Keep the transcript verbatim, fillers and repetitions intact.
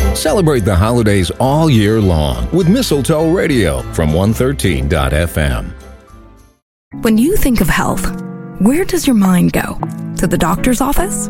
Celebrate the holidays all year long with Mistletoe Radio from one thirteen dot f m. When you think of health, where does your mind go? To the doctor's office?